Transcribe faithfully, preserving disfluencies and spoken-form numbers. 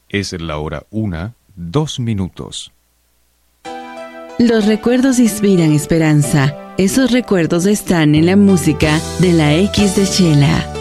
Es la hora una, dos minutos. Los recuerdos inspiran esperanza. Esos recuerdos están en la música de la X de Chela.